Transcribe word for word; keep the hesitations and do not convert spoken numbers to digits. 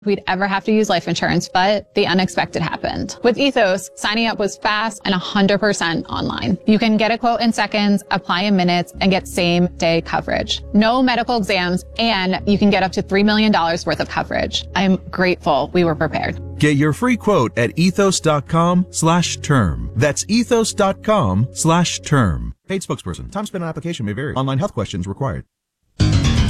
we'd ever have to use life insurance, but the unexpected happened. With Ethos, signing up was fast and one hundred percent online. You can get a quote in seconds, apply in minutes, and get same-day coverage. No medical exams, and you can get up to three million dollars worth of coverage. I'm grateful we were prepared. Get your free quote at ethos.com slash term. That's ethos.com slash term. Paid spokesperson. Time spent on application may vary. Online health questions required.